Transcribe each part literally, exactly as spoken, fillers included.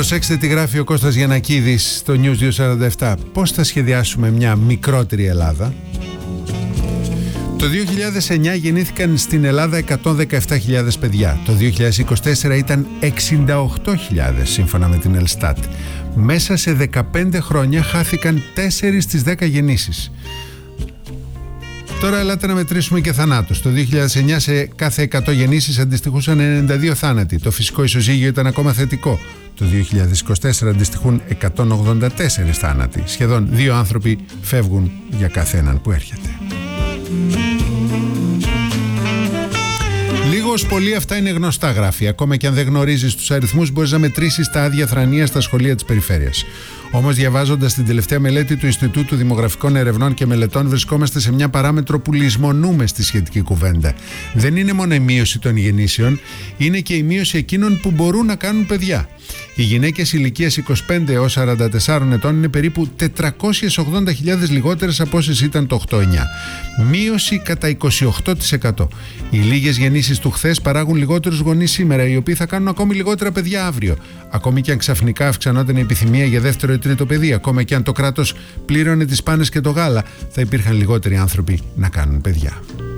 Προσέξτε τι γράφει ο Κώστας Γιαννακίδης στο News διακόσια σαράντα επτά. Πώς θα σχεδιάσουμε μια μικρότερη Ελλάδα? Το δύο χιλιάδες εννιά γεννήθηκαν στην Ελλάδα εκατόν δεκαεπτά χιλιάδες παιδιά. Το δύο χιλιάδες είκοσι τέσσερα ήταν εξήντα οκτώ χιλιάδες σύμφωνα με την Ελστάτ. Μέσα σε δεκαπέντε χρόνια χάθηκαν τέσσερις στις δέκα γεννήσεις. Τώρα ελάτε να μετρήσουμε και θανάτους. Το δύο χιλιάδες εννιά σε κάθε εκατό γεννήσεις αντιστοιχούσαν ενενήντα δύο θάνατοι. Το φυσικό ισοζύγιο ήταν ακόμα θετικό. Το δύο χιλιάδες είκοσι τέσσερα αντιστοιχούν εκατόν ογδόντα τέσσερις θάνατοι. Σχεδόν δύο άνθρωποι φεύγουν για κάθε έναν που έρχεται. Λίγος πολύ αυτά είναι γνωστά, γράφει. Ακόμα και αν δεν γνωρίζεις τους αριθμούς, μπορείς να μετρήσεις τα άδεια θρανία στα σχολεία της περιφέρειας. Όμως, διαβάζοντας την τελευταία μελέτη του Ινστιτούτου Δημογραφικών Ερευνών και Μελετών, βρισκόμαστε σε μια παράμετρο που λησμονούμε στη σχετική κουβέντα. Δεν είναι μόνο η μείωση των γεννήσεων, είναι και η μείωση εκείνων που μπορούν να κάνουν παιδιά. Οι γυναίκες ηλικίας είκοσι πέντε έως σαράντα τέσσερα ετών είναι περίπου τετρακόσιες ογδόντα χιλιάδες λιγότερες από όσες ήταν το οκτώ εννιά. Μείωση κατά είκοσι οκτώ τοις εκατό. Οι λίγες γεννήσεις του χθες παράγουν λιγότερους γονείς σήμερα, οι οποίοι θα κάνουν ακόμη λιγότερα παιδιά αύριο. Ακόμη και αν ξαφνικά αυξανόταν η επιθυμία για δεύτερο ή τρίτο παιδί, ακόμα και αν το κράτος πλήρωνε τις πάνες και το γάλα, θα υπήρχαν λιγότεροι άνθρωποι να κάνουν παιδιά.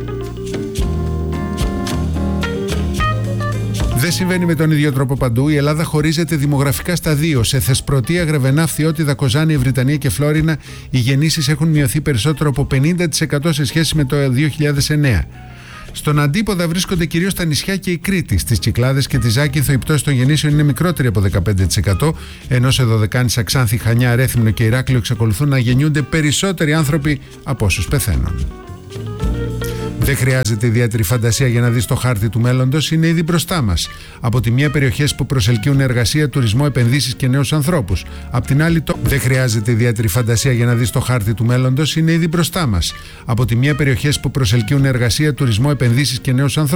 Δεν συμβαίνει με τον ίδιο τρόπο παντού. Η Ελλάδα χωρίζεται δημογραφικά στα δύο. Σε Θεσπρωτεία, Γρεβενά, Φθιώτιδα, Κοζάνη, Ευρυτανία και Φλόρινα, οι γεννήσεις έχουν μειωθεί περισσότερο από πενήντα τοις εκατό σε σχέση με το δύο χιλιάδες εννέα. Στον αντίποδα βρίσκονται κυρίως τα νησιά και η Κρήτη. Στις Κυκλάδες και τη Ζάκυνθο η πτώση των γεννήσεων είναι μικρότερη από δεκαπέντε τοις εκατό, ενώ σε Δωδεκάνησα, Ξάνθη, Χανιά, Ρέθυμνο και Ηράκλειο εξακολουθούν να γεννιούνται περισσότεροι άνθρωποι από όσους πεθαίνουν. Δεν χρειάζεται ιδιαίτερη φαντασία για να δεις το χάρτη του μέλλοντος, είναι ήδη μπροστά μας. Από τη μία, περιοχές που προσελκύουν εργασία, τουρισμό, επενδύσεις και νέους ανθρώπους. Απ' την άλλη, το... δεν χρειάζεται ιδιαίτερη φαντασία για να δεις το χάρτη του μέλλοντος, είναι ήδη μπροστά μας. Από τη μία, περιοχές που προσελκύουν εργασία, τουρισμό, επενδύσεις και νέους ανθρώπους.